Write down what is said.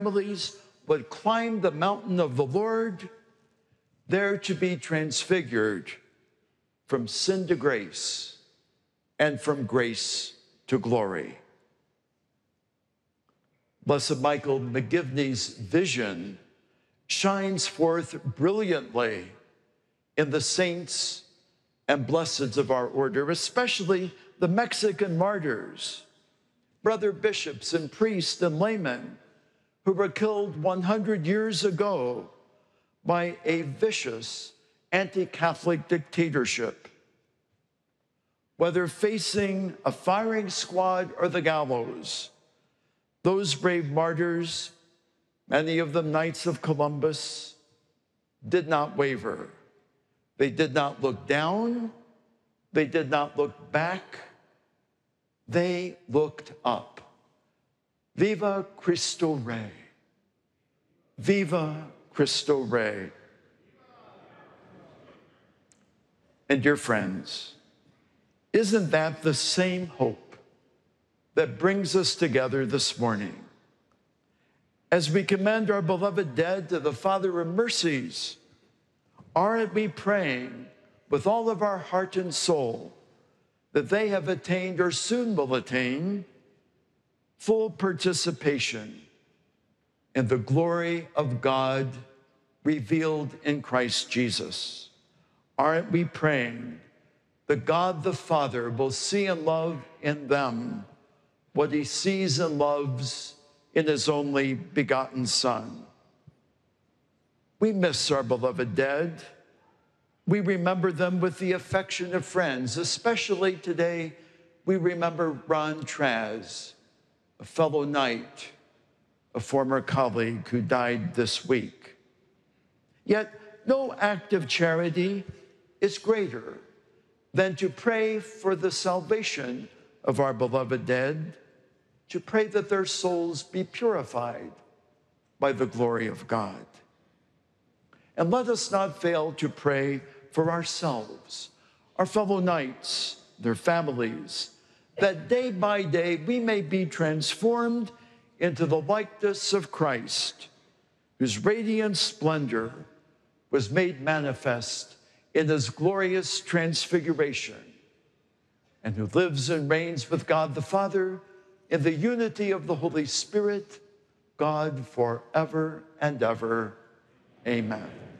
families would climb the mountain of the Lord, there to be transfigured from sin to grace and from grace to glory. Blessed Michael McGivney's vision shines forth brilliantly in the saints and blesseds of our order, especially the Mexican martyrs, brother bishops and priests and laymen who were killed 100 years ago by a vicious anti-Catholic dictatorship. Whether facing a firing squad or the gallows, those brave martyrs, many of them Knights of Columbus, did not waver. They did not look down. They did not look back. They looked up. Viva Cristo Rey. Viva Cristo Rey. And dear friends, isn't that the same hope that brings us together this morning? As we commend our beloved dead to the Father of mercies, aren't we praying with all of our heart and soul that they have attained or soon will attain full participation in the glory of God revealed in Christ Jesus? Aren't we praying that God the Father will see and love in them what he sees and loves in his only begotten Son? We miss our beloved dead. We remember them with the affection of friends. Especially today, we remember Ron Traz, a fellow knight, a former colleague who died this week. Yet no act of charity is greater than to pray for the salvation of our beloved dead, to pray that their souls be purified by the glory of God. And let us not fail to pray for ourselves, our fellow knights, their families, that day by day we may be transformed into the likeness of Christ, whose radiant splendor was made manifest in his glorious transfiguration, and who lives and reigns with God the Father in the unity of the Holy Spirit, God forever and ever. Amen.